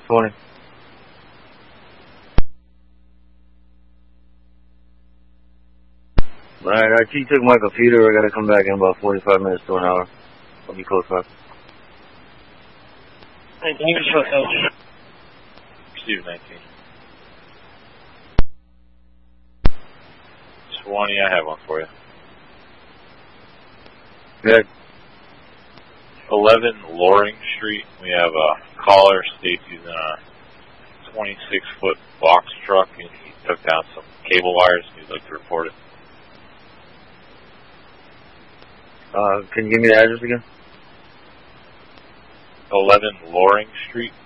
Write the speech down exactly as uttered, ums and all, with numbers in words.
twenty. Alright, I T took my computer. I gotta come back in about forty-five minutes to an hour. I'll be close by. Thank you for help. Receive nineteen. twenty, I have one for you. Good. eleven Loring Street. We have a caller states he's in a twenty-six foot box truck and he took down some cable wires and he'd like to report it. Uh, can you give me the address again? eleven Loring Street.